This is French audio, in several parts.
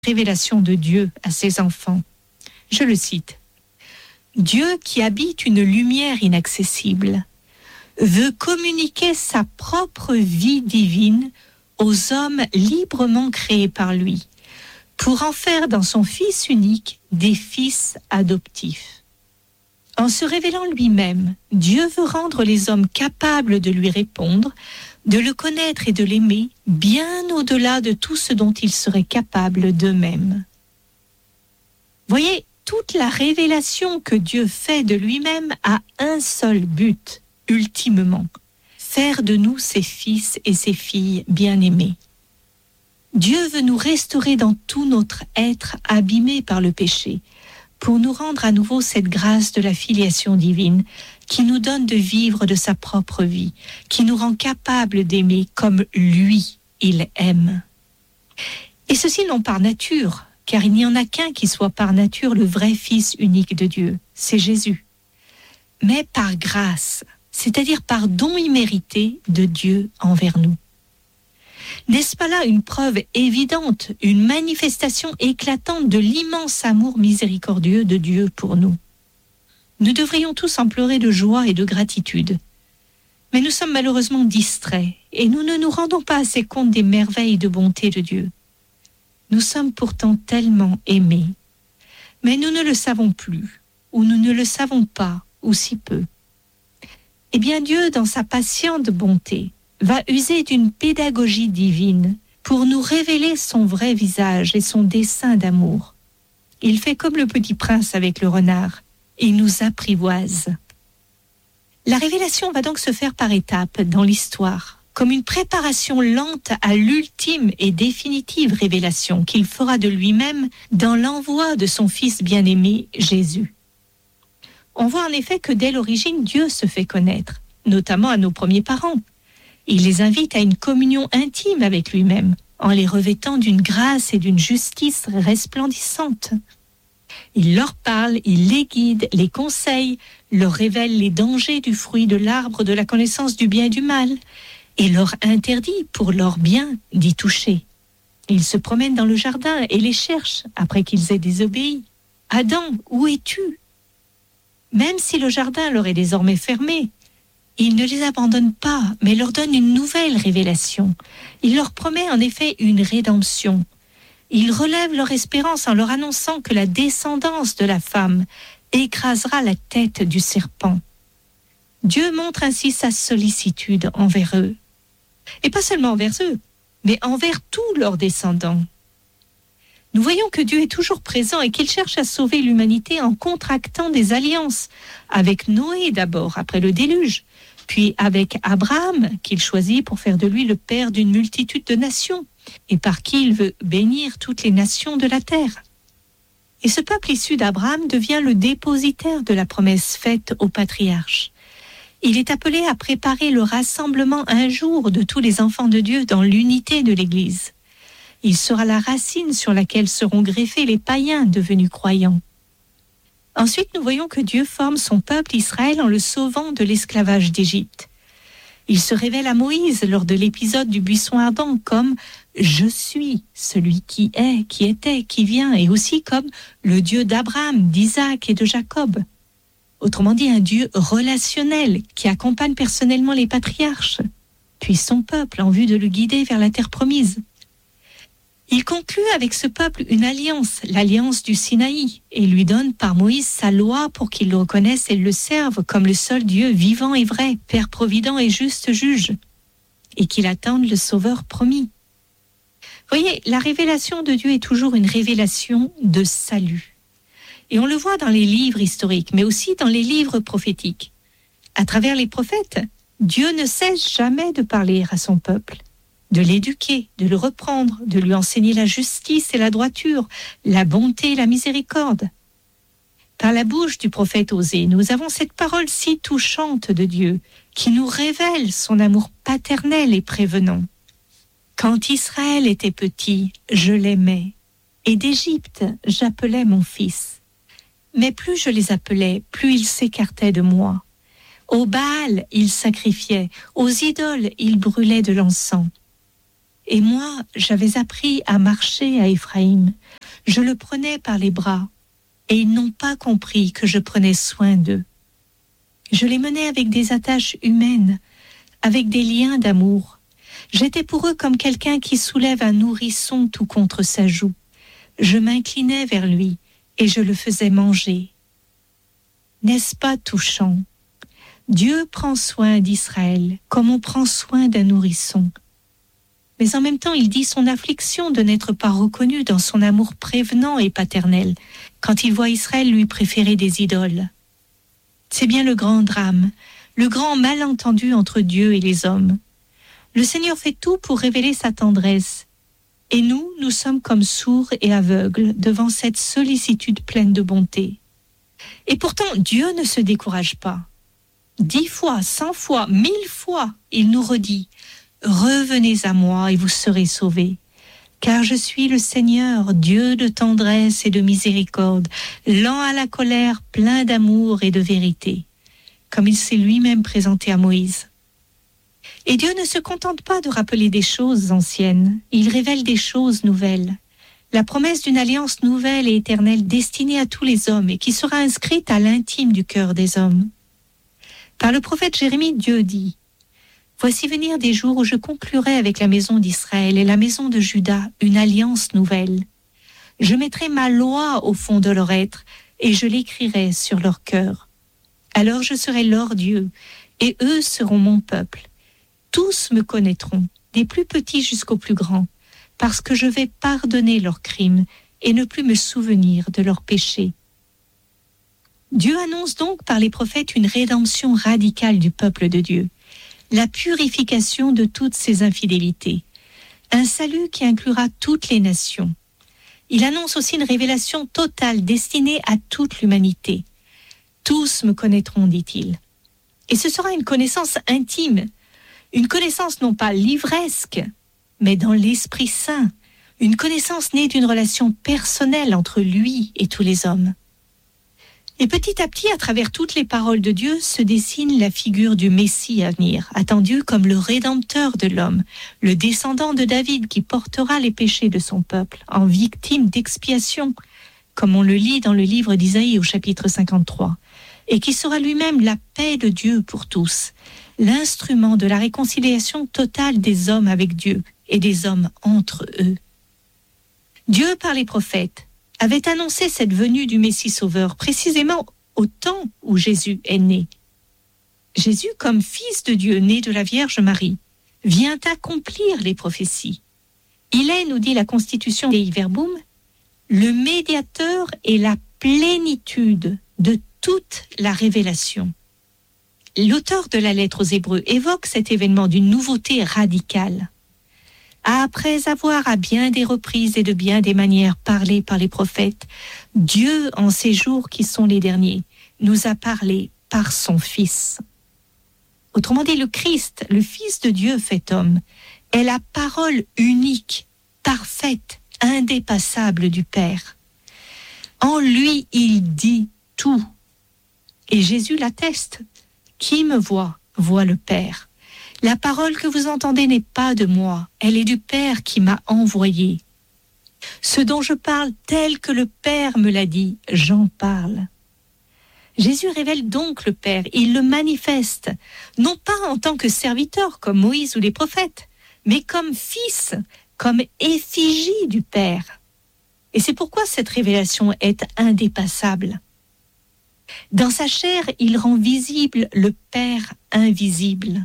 révélation de Dieu à ses enfants. Je le cite. Dieu qui habite une lumière inaccessible veut communiquer sa propre vie divine aux hommes librement créés par lui, pour en faire dans son Fils unique des fils adoptifs. En se révélant lui-même, Dieu veut rendre les hommes capables de lui répondre, de le connaître et de l'aimer, bien au-delà de tout ce dont ils seraient capables d'eux-mêmes. Voyez, toute la révélation que Dieu fait de lui-même a un seul but, ultimement, faire de nous ses fils et ses filles bien-aimés. Dieu veut nous restaurer dans tout notre être abîmé par le péché, pour nous rendre à nouveau cette grâce de la filiation divine qui nous donne de vivre de sa propre vie, qui nous rend capables d'aimer comme lui, il aime. Et ceci non par nature, car il n'y en a qu'un qui soit par nature le vrai Fils unique de Dieu, c'est Jésus. Mais par grâce, c'est-à-dire par don immérité de Dieu envers nous. N'est-ce pas là une preuve évidente, une manifestation éclatante de l'immense amour miséricordieux de Dieu pour nous? Nous devrions tous en pleurer de joie et de gratitude. Mais nous sommes malheureusement distraits et nous ne nous rendons pas assez compte des merveilles de bonté de Dieu. Nous sommes pourtant tellement aimés, mais nous ne le savons plus, ou nous ne le savons pas, ou si peu. Eh bien Dieu, dans sa patiente bonté, va user d'une pédagogie divine pour nous révéler son vrai visage et son dessein d'amour. Il fait comme le petit prince avec le renard, il nous apprivoise. La révélation va donc se faire par étapes dans l'histoire, comme une préparation lente à l'ultime et définitive révélation qu'il fera de lui-même dans l'envoi de son Fils bien-aimé, Jésus. On voit en effet que dès l'origine, Dieu se fait connaître, notamment à nos premiers parents. Il les invite à une communion intime avec lui-même, en les revêtant d'une grâce et d'une justice resplendissantes. Il leur parle, il les guide, les conseille, leur révèle les dangers du fruit de l'arbre de la connaissance du bien et du mal, et leur interdit, pour leur bien, d'y toucher. Il se promène dans le jardin et les cherche après qu'ils aient désobéi. « Adam, où es-tu » Même si le jardin leur est désormais fermé, il ne les abandonne pas, mais leur donne une nouvelle révélation. Il leur promet en effet une rédemption. Il relève leur espérance en leur annonçant que la descendance de la femme écrasera la tête du serpent. Dieu montre ainsi sa sollicitude envers eux. Et pas seulement envers eux, mais envers tous leurs descendants. Nous voyons que Dieu est toujours présent et qu'il cherche à sauver l'humanité en contractant des alliances, avec Noé d'abord, après le déluge, puis avec Abraham, qu'il choisit pour faire de lui le père d'une multitude de nations, et par qui il veut bénir toutes les nations de la terre. Et ce peuple issu d'Abraham devient le dépositaire de la promesse faite aux patriarches. Il est appelé à préparer le rassemblement un jour de tous les enfants de Dieu dans l'unité de l'Église. Il sera la racine sur laquelle seront greffés les païens devenus croyants. Ensuite, nous voyons que Dieu forme son peuple Israël en le sauvant de l'esclavage d'Égypte. Il se révèle à Moïse lors de l'épisode du buisson ardent comme « Je suis celui qui est, qui était, qui vient » et aussi comme le Dieu d'Abraham, d'Isaac et de Jacob. Autrement dit, un Dieu relationnel qui accompagne personnellement les patriarches, puis son peuple en vue de le guider vers la terre promise. Il conclut avec ce peuple une alliance, l'alliance du Sinaï, et lui donne par Moïse sa loi pour qu'il le reconnaisse et le serve comme le seul Dieu vivant et vrai, Père provident et juste juge, et qu'il attende le Sauveur promis. Voyez, la révélation de Dieu est toujours une révélation de salut. Et on le voit dans les livres historiques, mais aussi dans les livres prophétiques. À travers les prophètes, Dieu ne cesse jamais de parler à son peuple, de l'éduquer, de le reprendre, de lui enseigner la justice et la droiture, la bonté et la miséricorde. Par la bouche du prophète Osée, nous avons cette parole si touchante de Dieu qui nous révèle son amour paternel et prévenant. Quand Israël était petit, je l'aimais, et d'Égypte, j'appelais mon fils. Mais plus je les appelais, plus ils s'écartaient de moi. Au Baal, ils sacrifiaient, aux idoles, ils brûlaient de l'encens. Et moi, j'avais appris à marcher à Éphraïm. Je le prenais par les bras, et ils n'ont pas compris que je prenais soin d'eux. Je les menais avec des attaches humaines, avec des liens d'amour. J'étais pour eux comme quelqu'un qui soulève un nourrisson tout contre sa joue. Je m'inclinais vers lui et je le faisais manger. N'est-ce pas touchant? Dieu prend soin d'Israël comme on prend soin d'un nourrisson. Mais en même temps, il dit son affliction de n'être pas reconnu dans son amour prévenant et paternel, quand il voit Israël lui préférer des idoles. C'est bien le grand drame, le grand malentendu entre Dieu et les hommes. Le Seigneur fait tout pour révéler sa tendresse. Et nous sommes comme sourds et aveugles devant cette sollicitude pleine de bonté. Et pourtant, Dieu ne se décourage pas. 10 fois, 100 fois, 1000 fois, il nous redit « Revenez à moi et vous serez sauvés. Car je suis le Seigneur, Dieu de tendresse et de miséricorde, lent à la colère, plein d'amour et de vérité. » Comme il s'est lui-même présenté à Moïse. Et Dieu ne se contente pas de rappeler des choses anciennes, il révèle des choses nouvelles. La promesse d'une alliance nouvelle et éternelle destinée à tous les hommes et qui sera inscrite à l'intime du cœur des hommes. Par le prophète Jérémie, Dieu dit « Voici venir des jours où je conclurai avec la maison d'Israël et la maison de Juda une alliance nouvelle. Je mettrai ma loi au fond de leur être et je l'écrirai sur leur cœur. Alors je serai leur Dieu et eux seront mon peuple. Tous me connaîtront, des plus petits jusqu'aux plus grands, parce que je vais pardonner leurs crimes et ne plus me souvenir de leurs péchés. » Dieu annonce donc par les prophètes une rédemption radicale du peuple de Dieu, la purification de toutes ses infidélités, un salut qui inclura toutes les nations. Il annonce aussi une révélation totale destinée à toute l'humanité. Tous me connaîtront, dit-il. Et ce sera une connaissance intime, une connaissance non pas livresque, mais dans l'Esprit Saint, une connaissance née d'une relation personnelle entre lui et tous les hommes. Et petit à petit, à travers toutes les paroles de Dieu, se dessine la figure du Messie à venir, attendu comme le Rédempteur de l'homme, le descendant de David qui portera les péchés de son peuple en victime d'expiation, comme on le lit dans le livre d'Isaïe au chapitre 53. Et qui sera lui-même la paix de Dieu pour tous, l'instrument de la réconciliation totale des hommes avec Dieu et des hommes entre eux. Dieu, par les prophètes, avait annoncé cette venue du Messie Sauveur précisément au temps où Jésus est né. Jésus, comme fils de Dieu né de la Vierge Marie, vient accomplir les prophéties. Il est, nous dit la Constitution Dei Verbum, le médiateur et la plénitude de toute la révélation. L'auteur de la lettre aux Hébreux évoque cet événement d'une nouveauté radicale. Après avoir à bien des reprises et de bien des manières parlé par les prophètes, Dieu, en ces jours qui sont les derniers, nous a parlé par son Fils. Autrement dit, le Christ, le Fils de Dieu fait homme, est la parole unique, parfaite, indépassable du Père. En lui, il dit tout. Et Jésus l'atteste. Qui me voit, voit le Père. La parole que vous entendez n'est pas de moi, elle est du Père qui m'a envoyé. Ce dont je parle tel que le Père me l'a dit, j'en parle. Jésus révèle donc le Père, il le manifeste, non pas en tant que serviteur comme Moïse ou les prophètes, mais comme fils, comme effigie du Père. Et c'est pourquoi cette révélation est indépassable. Dans sa chair, il rend visible le Père invisible.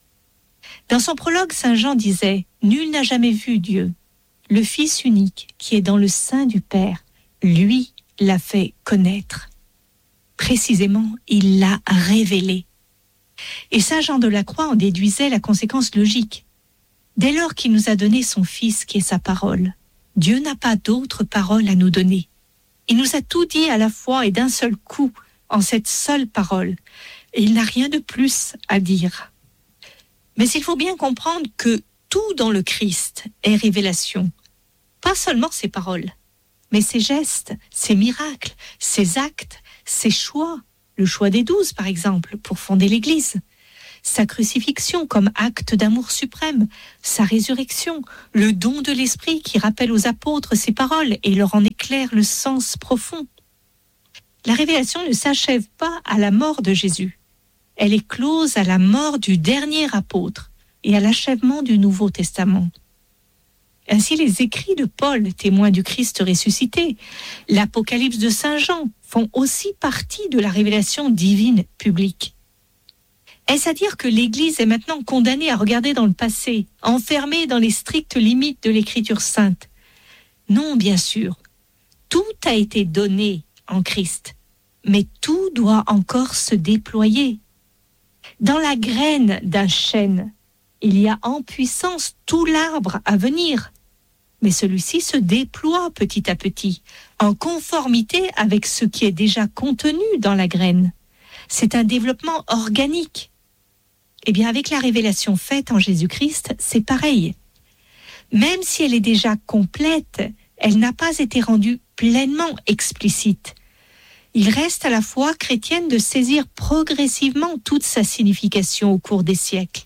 Dans son prologue, Saint Jean disait « Nul n'a jamais vu Dieu. Le Fils unique qui est dans le sein du Père, lui l'a fait connaître. » Précisément, il l'a révélé. Et Saint Jean de la Croix en déduisait la conséquence logique. Dès lors qu'il nous a donné son Fils qui est sa parole, Dieu n'a pas d'autre parole à nous donner. Il nous a tout dit à la fois et d'un seul coup, en cette seule parole. Et il n'a rien de plus à dire. Mais il faut bien comprendre que tout dans le Christ est révélation. Pas seulement ses paroles, mais ses gestes, ses miracles, ses actes, ses choix. Le choix des 12, par exemple, pour fonder l'Église. sa crucifixion comme acte d'amour suprême, sa résurrection, le don de l'Esprit qui rappelle aux apôtres ses paroles et leur en éclaire le sens profond. La révélation ne s'achève pas à la mort de Jésus. Elle est close à la mort du dernier apôtre et à l'achèvement du Nouveau Testament. Ainsi, les écrits de Paul, témoin du Christ ressuscité, l'Apocalypse de Saint Jean, font aussi partie de la révélation divine publique. Est-ce à dire que l'Église est maintenant condamnée à regarder dans le passé, enfermée dans les strictes limites de l'Écriture sainte? Non, bien sûr. Tout a été donné en Christ, mais tout doit encore se déployer. Dans la graine d'un chêne, il y a en puissance tout l'arbre à venir, mais celui-ci se déploie petit à petit, en conformité avec ce qui est déjà contenu dans la graine. C'est un développement organique. Eh bien, avec la révélation faite en Jésus-Christ, c'est pareil. Même si elle est déjà complète, elle n'a pas été rendue pleinement explicite. Il reste à la foi chrétienne de saisir progressivement toute sa signification au cours des siècles.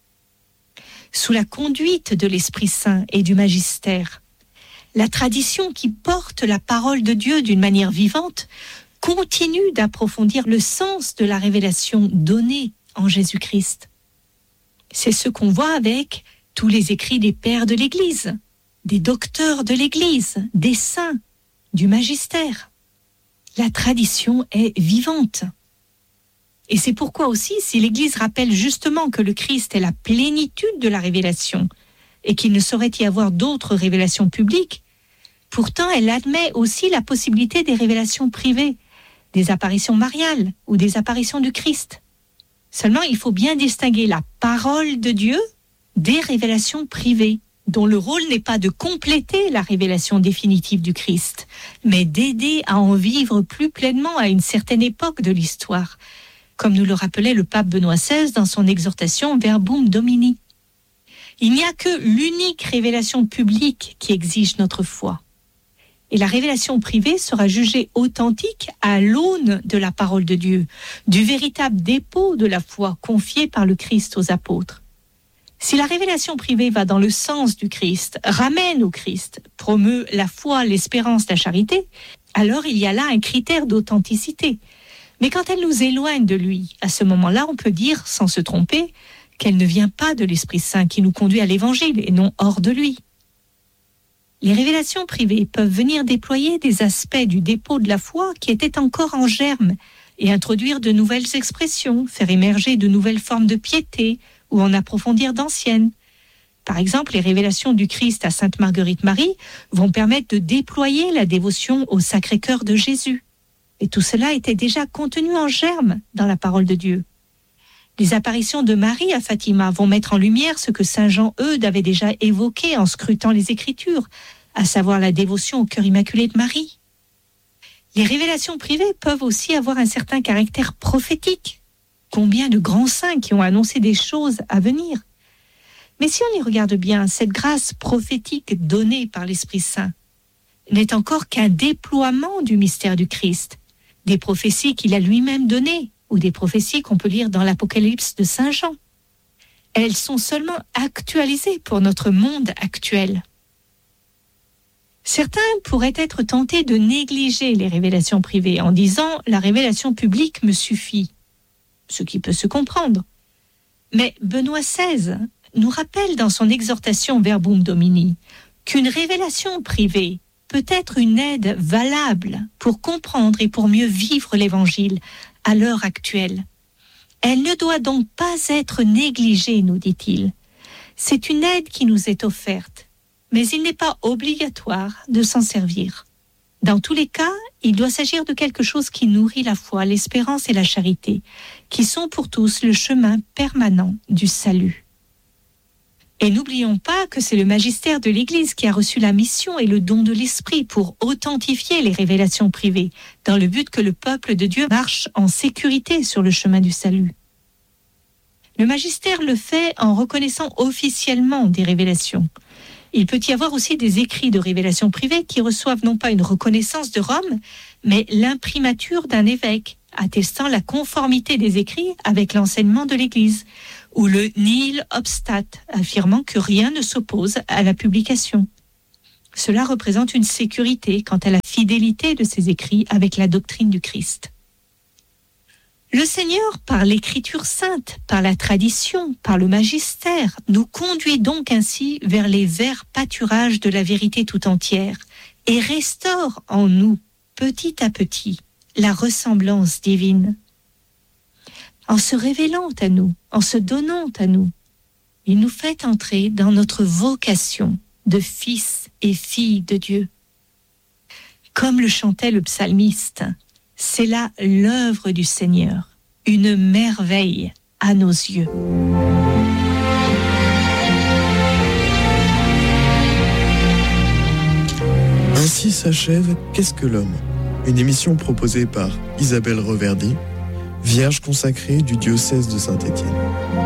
Sous la conduite de l'Esprit Saint et du magistère, la tradition qui porte la parole de Dieu d'une manière vivante continue d'approfondir le sens de la révélation donnée en Jésus-Christ. C'est ce qu'on voit avec tous les écrits des pères de l'Église, des docteurs de l'Église, des saints, du magistère. La tradition est vivante. Et c'est pourquoi aussi, si l'Église rappelle justement que le Christ est la plénitude de la révélation et qu'il ne saurait y avoir d'autres révélations publiques, pourtant elle admet aussi la possibilité des révélations privées, des apparitions mariales ou des apparitions du Christ. Seulement, il faut bien distinguer la parole de Dieu des révélations privées, dont le rôle n'est pas de compléter la révélation définitive du Christ, mais d'aider à en vivre plus pleinement à une certaine époque de l'histoire, comme nous le rappelait le pape Benoît XVI dans son exhortation Verbum Domini. Il n'y a que l'unique révélation publique qui exige notre foi. Et la révélation privée sera jugée authentique à l'aune de la parole de Dieu, du véritable dépôt de la foi confiée par le Christ aux apôtres. Si la révélation privée va dans le sens du Christ, ramène au Christ, promeut la foi, l'espérance, la charité, alors il y a là un critère d'authenticité. Mais quand elle nous éloigne de lui, à ce moment-là, on peut dire, sans se tromper, qu'elle ne vient pas de l'Esprit Saint qui nous conduit à l'Évangile et non hors de lui. Les révélations privées peuvent venir déployer des aspects du dépôt de la foi qui étaient encore en germe et introduire de nouvelles expressions, faire émerger de nouvelles formes de piété ou en approfondir d'anciennes. Par exemple, les révélations du Christ à Sainte Marguerite Marie vont permettre de déployer la dévotion au Sacré-Cœur de Jésus. Et tout cela était déjà contenu en germe dans la parole de Dieu. Les apparitions de Marie à Fatima vont mettre en lumière ce que saint Jean-Eudes avait déjà évoqué en scrutant les Écritures, à savoir la dévotion au cœur immaculé de Marie. Les révélations privées peuvent aussi avoir un certain caractère prophétique. Combien de grands saints qui ont annoncé des choses à venir. Mais si on y regarde bien, cette grâce prophétique donnée par l'Esprit Saint n'est encore qu'un déploiement du mystère du Christ, des prophéties qu'il a lui-même données, ou des prophéties qu'on peut lire dans l'Apocalypse de Saint Jean. Elles sont seulement actualisées pour notre monde actuel. Certains pourraient être tentés de négliger les révélations privées en disant « la révélation publique me suffit », ce qui peut se comprendre. Mais Benoît XVI nous rappelle dans son exhortation Verbum Domini qu'une révélation privée peut être une aide valable pour comprendre et pour mieux vivre l'Évangile à l'heure actuelle. Elle ne doit donc pas être négligée, nous dit-il. C'est une aide qui nous est offerte, mais il n'est pas obligatoire de s'en servir. Dans tous les cas, il doit s'agir de quelque chose qui nourrit la foi, l'espérance et la charité, qui sont pour tous le chemin permanent du salut. Et n'oublions pas que c'est le magistère de l'Église qui a reçu la mission et le don de l'Esprit pour authentifier les révélations privées, dans le but que le peuple de Dieu marche en sécurité sur le chemin du salut. Le magistère le fait en reconnaissant officiellement des révélations. Il peut y avoir aussi des écrits de révélation privée qui reçoivent non pas une reconnaissance de Rome, mais l'imprimature d'un évêque, attestant la conformité des écrits avec l'enseignement de l'Église, ou le nihil obstat, affirmant que rien ne s'oppose à la publication. Cela représente une sécurité quant à la fidélité de ces écrits avec la doctrine du Christ. Le Seigneur, par l'Écriture sainte, par la tradition, par le magistère, nous conduit donc ainsi vers les verts pâturages de la vérité tout entière et restaure en nous, petit à petit, la ressemblance divine. En se révélant à nous, en se donnant à nous, il nous fait entrer dans notre vocation de fils et filles de Dieu. Comme le chantait le psalmiste, c'est là l'œuvre du Seigneur, une merveille à nos yeux. Ainsi s'achève Qu'est-ce que l'homme ? Une émission proposée par Isabelle Reverdy, vierge consacrée du diocèse de Saint-Étienne.